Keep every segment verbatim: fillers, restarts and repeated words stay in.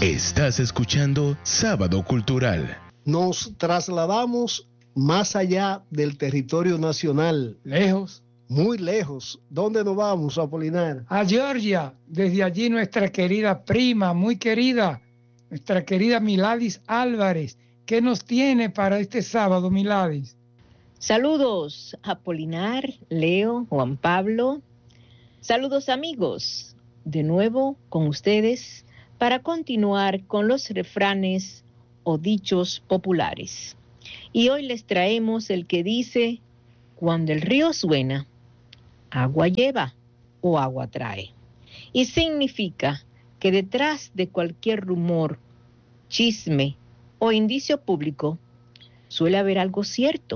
Estás escuchando Sábado Cultural. Nos trasladamos más allá del territorio nacional. Lejos. Muy lejos. ¿Dónde nos vamos, Apolinar? A Georgia. Desde allí nuestra querida prima, muy querida, nuestra querida Miladis Álvarez. ¿Qué nos tiene para este sábado, Miladis? Saludos, Apolinar, Leo, Juan Pablo. Saludos, amigos. De nuevo con ustedes para continuar con los refranes o dichos populares. Y hoy les traemos el que dice: cuando el río suena, agua lleva o agua trae. Y significa que detrás de cualquier rumor, chisme o indicio público suele haber algo cierto.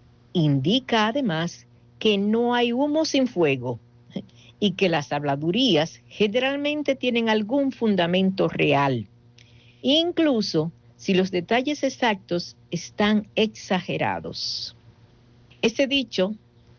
Indica además que no hay humo sin fuego y que las habladurías generalmente tienen algún fundamento real, incluso si los detalles exactos están exagerados. Este dicho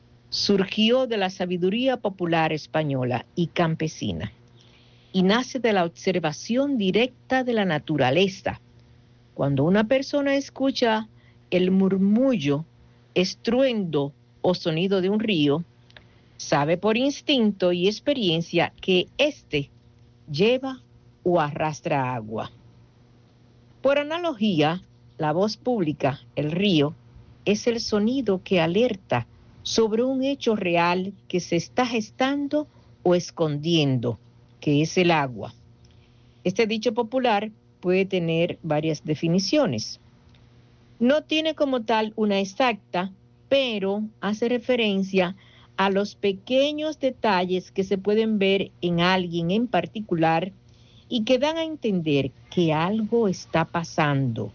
surgió de la sabiduría popular española y campesina y nace de la observación directa de la naturaleza. Cuando una persona escucha el murmullo, estruendo o sonido de un río, sabe por instinto y experiencia que éste lleva o arrastra agua. Por analogía, la voz pública, el río, es el sonido que alerta sobre un hecho real que se está gestando o escondiendo, que es el agua. Este dicho popular puede tener varias definiciones. No tiene como tal una exacta, pero hace referencia a los pequeños detalles que se pueden ver en alguien en particular y que dan a entender que algo está pasando.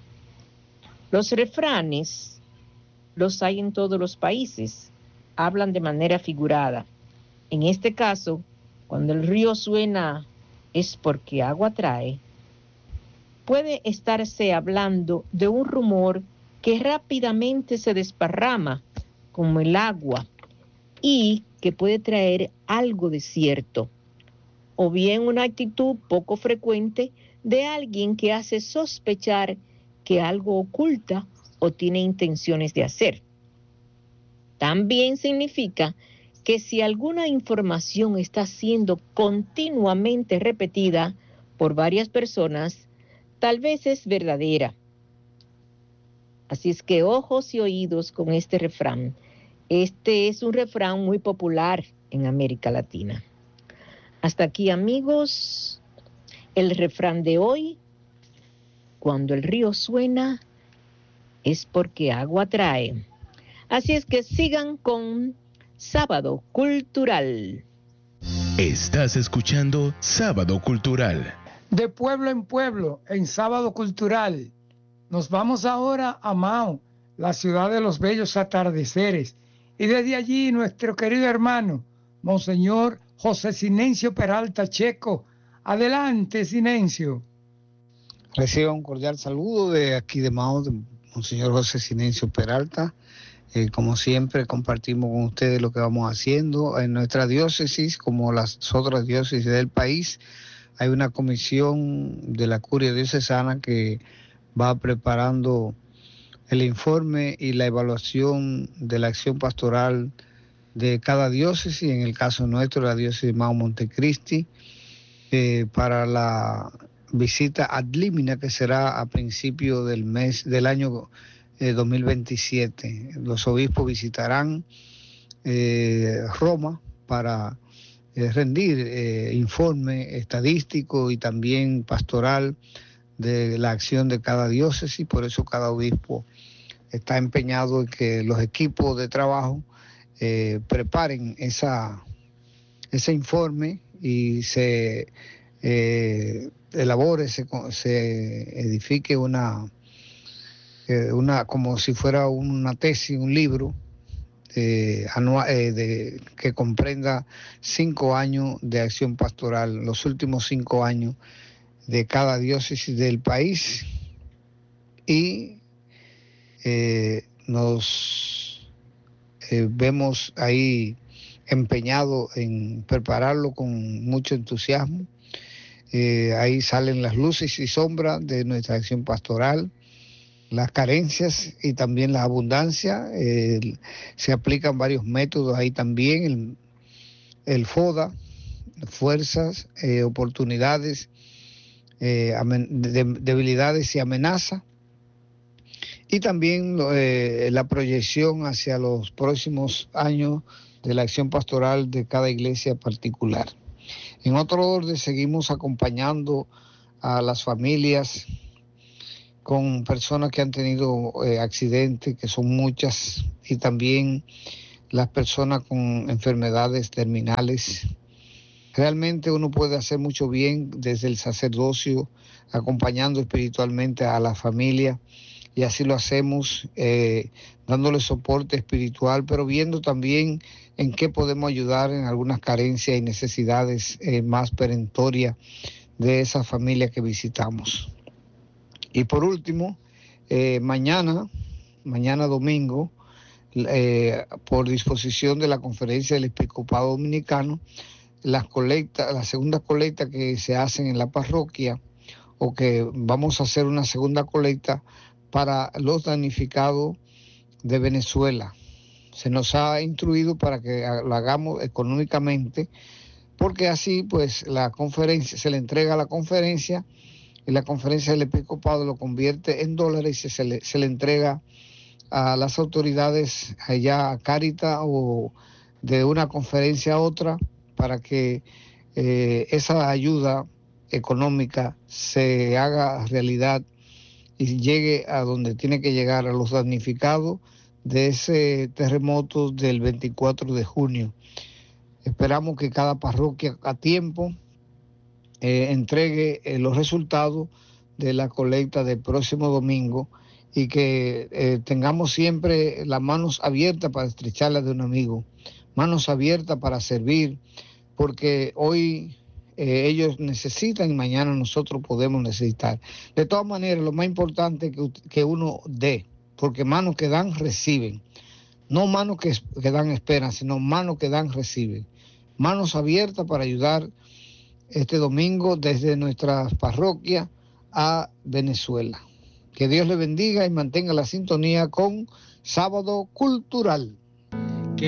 Los refranes los hay en todos los países, hablan de manera figurada. En este caso, cuando el río suena es porque agua trae, puede estarse hablando de un rumor que rápidamente se desparrama como el agua y que puede traer algo de cierto, o bien una actitud poco frecuente de alguien que hace sospechar que algo oculta o tiene intenciones de hacer. También significa que si alguna información está siendo continuamente repetida por varias personas, tal vez es verdadera. Así es que ojos y oídos con este refrán. Este es un refrán muy popular en América Latina. Hasta aquí, amigos, el refrán de hoy: cuando el río suena es porque agua trae. Así es que sigan con Sábado Cultural. Estás escuchando Sábado Cultural. De pueblo en pueblo, en Sábado Cultural. Nos vamos ahora a Mao, la ciudad de los bellos atardeceres. Y desde allí nuestro querido hermano, Monseñor José Sinencio Peralta Checo. Adelante, Sinencio. Reciba un cordial saludo de aquí de Mao, de Monseñor José Sinencio Peralta. Eh, como siempre, compartimos con ustedes lo que vamos haciendo en nuestra diócesis, como las otras diócesis del país. Hay una comisión de la Curia Diocesana que va preparando el informe y la evaluación de la acción pastoral de cada diócesis, en el caso nuestro, la diócesis de Mao Montecristi, eh, para la visita ad limina que será a principio del mes del año eh, dos mil veintisiete. Los obispos visitarán eh, Roma para eh, rendir eh, informe estadístico y también pastoral de la acción de cada diócesis. Por eso cada obispo está empeñado en que los equipos de trabajo eh, preparen esa, ese informe y se eh, elabore, se, se edifique una, eh, una, como si fuera una tesis, un libro eh, anual, eh, de, que comprenda cinco años de acción pastoral, los últimos cinco años de cada diócesis del país, y eh, nos eh, vemos ahí empeñados en prepararlo con mucho entusiasmo. Eh, ahí salen las luces y sombras de nuestra acción pastoral, las carencias y también la abundancia. Eh, se aplican varios métodos ahí también, el, el FODA, fuerzas, eh, oportunidades, eh, de, debilidades y amenazas, y también eh, la proyección hacia los próximos años de la acción pastoral de cada iglesia particular. En otro orden, seguimos acompañando a las familias con personas que han tenido eh, accidentes, que son muchas, y también las personas con enfermedades terminales. Realmente uno puede hacer mucho bien desde el sacerdocio, acompañando espiritualmente a la familia, y así lo hacemos, eh, dándole soporte espiritual, pero viendo también en qué podemos ayudar en algunas carencias y necesidades eh, más perentorias de esa familia que visitamos. Y por último, eh, mañana, mañana domingo, eh, por disposición de la Conferencia del Episcopado Dominicano, las colectas, la segunda colecta que se hacen en la parroquia, o que vamos a hacer una segunda colecta para los damnificados de Venezuela. Se nos ha instruido para que lo hagamos económicamente, porque así pues la conferencia, se le entrega a la conferencia, y la conferencia del episcopado lo convierte en dólares y se le, se le entrega a las autoridades allá a Cáritas o de una conferencia a otra, para que eh, esa ayuda económica se haga realidad y llegue a donde tiene que llegar, a los damnificados de ese terremoto del veinticuatro de junio. Esperamos que cada parroquia a tiempo eh, entregue eh, los resultados de la colecta del próximo domingo, y que eh, tengamos siempre las manos abiertas para estrecharlas de un amigo, manos abiertas para servir, porque hoy eh, ellos necesitan y mañana nosotros podemos necesitar. De todas maneras, lo más importante es que, que uno dé, porque manos que dan reciben. No manos que, que dan esperan, sino manos que dan reciben. Manos abiertas para ayudar este domingo desde nuestras parroquias a Venezuela. Que Dios le bendiga y mantenga la sintonía con Sábado Cultural.